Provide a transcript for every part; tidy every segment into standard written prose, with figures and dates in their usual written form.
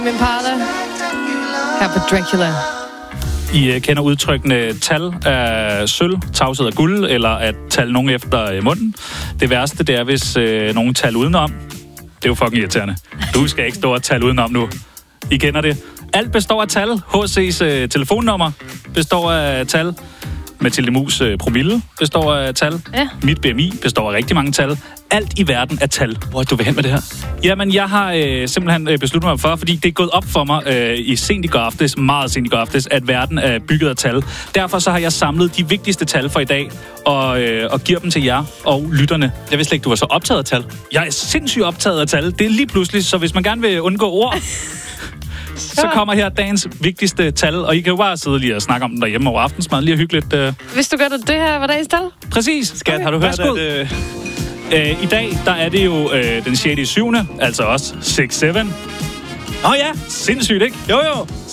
Min parter her på Dracula. I kender udtrykkene tal af sølv, tavshed af guld, eller at tale nogen efter munden. Det værste, det er, hvis nogen taler udenom. Det er jo fucking irriterende. Du skal ikke stå og tale udenom nu. I kender det. Alt består af tal. HC's telefonnummer består af tal. Mathilde Mus promille består af tal. Ja. Mit BMI består af rigtig mange tal. Alt i verden er tal. Hvor du vil hen med det her? Jamen, jeg har simpelthen besluttet mig for, fordi det er gået op for mig meget sent i går aftes, at verden er bygget af tal. Derfor så har jeg samlet de vigtigste tal for i dag, og giver dem til jer og lytterne. Jeg vidste ikke, du var så optaget af tal. Jeg er sindssygt optaget af tal. Det er lige pludselig, så hvis man gerne vil undgå ord, så kommer her dagens vigtigste tal, og I kan jo bare sidde lige og snakke om den derhjemme over aftensmad. Lige hyggeligt. Hvis du gør det her, var dagens tal? Præcis. Skat, har du hørt, at... I dag, der er det jo den 6.7., altså også 6-7. Ja, sindssygt, ikke? Jo.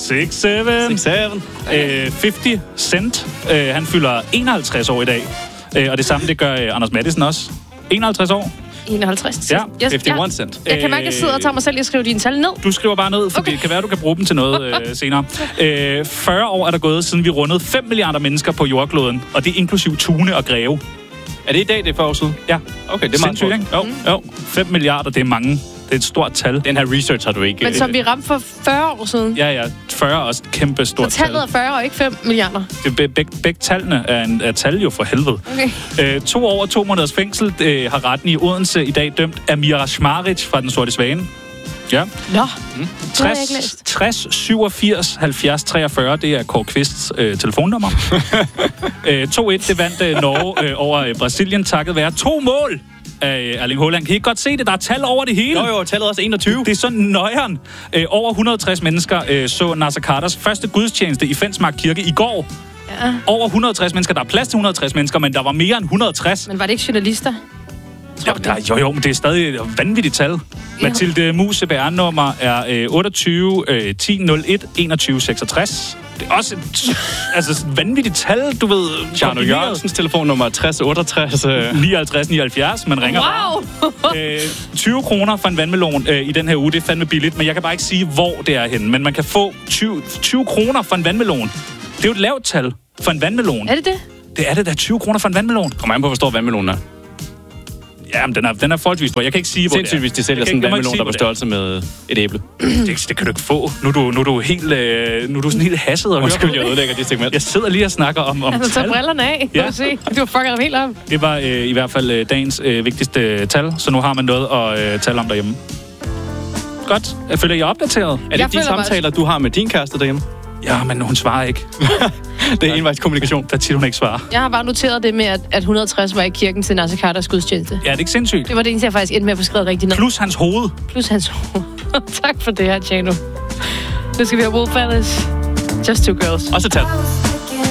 6-7. 50 Cent, han fylder 51 år i dag. Og det samme, det gør Anders Matthesen også. 51 år. 51. Ja, 51 cent. Jeg kan mærke, at jeg sidder og tager mig selv i at skrive dine tal ned. Du skriver bare ned, for det kan være, du kan bruge dem til noget senere. 40 år er der gået, siden vi rundede 5 milliarder mennesker på jordkloden, og det er inklusiv Tune og Greve. Er det i dag, det er 40 år siden? Ja. Okay, det er meget sindssygt, ikke? Jo. 5 milliarder, det er mange. Det er et stort tal. Den her research har du ikke... Men som vi ramte for 40 år siden. Ja. 40 er også et kæmpe stort tal. Så tallet er 40 og ikke 5 milliarder. Begge tallene er tal jo for helvede. Okay. 2 år og 2 måneders fængsel har retten i Odense i dag dømt Amira Smaric fra Den Sorte Svane. Ja. Nå, 60 87 70 43, det er Kåre Kvists telefonnummer. 2-1, det vandt Norge over Brasilien, takket være 2 mål af Erling Haaland. Kan I ikke godt se det? Der er tal over det hele. Jo, tallet også 21. Det er sådan nøjeren. Over 160 mennesker så Nasser Carters første gudstjeneste i Fensmark Kirke i går. Ja. Over 160 mennesker. Der er plads til 160 mennesker, men der var mere end 160. Men var det ikke journalister? Jo, men det er stadig et vanvittigt tal. Mathilde Mus CPR-nummer er 28 10 01 21 66. Det er også et vanvittigt tal, du ved. Tjerno Jørgensens telefonnummer er 60 68 59 79. Man ringer bare. 20 kroner for en vandmelon i den her uge. Det er fandme billigt, men jeg kan bare ikke sige, hvor det er henne. Men man kan få 20 kroner for en vandmelon. Det er jo et lavt tal for en vandmelon. Er det det? Det er det, der er 20 kroner for en vandmelon. Kommer an på, hvor stor vandmelonen er. Ja, men den er forholdsvis stor. Jeg kan ikke sige, hvor det er. Sindssygt, hvis de sælger sådan en vandmelon, der er på størrelse med et æble. Det kan du ikke få. Nu er du helt, nu er du sådan helt hasset. Undskyld, jeg ødelægger det segment. Jeg sidder lige og snakker om altså, tal. tag brillerne af. Ja. Du har fucket dem helt op. Det var i hvert fald dagens vigtigste tal, så nu har man noget at tale om derhjemme. Godt. Jeg føler, jeg er opdateret. Er det de samtaler, du har med din kæreste derhjemme? Ja, men hun svarer ikke. Det er envejskommunikation. Der tit hun ikke svarer. Jeg har bare noteret det med, at 160 var i kirken til Nasser Carters gudstjeneste. Ja, det er ikke sindssygt. Det var det eneste, jeg faktisk endte med at få skrevet rigtigt ned. Plus hans hoved. Tak for det her, Tjano. Nu skal vi have Wolf Alice. Just Two Girls. Også et tal.